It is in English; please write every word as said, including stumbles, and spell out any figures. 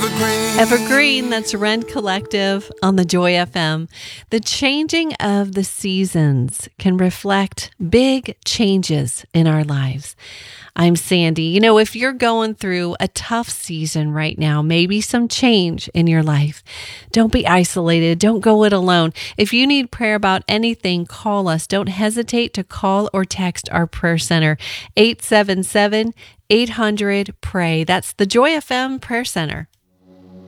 Evergreen, that's Rend Collective on the Joy F M. The changing of the seasons can reflect big changes in our lives. I'm Sandy. You know, if you're going through a tough season right now, maybe some change in your life, don't be isolated. Don't go it alone. If you need prayer about anything, call us. Don't hesitate to call or text our prayer center, eight seven seven, eight hundred, pray. That's the Joy F M Prayer Center.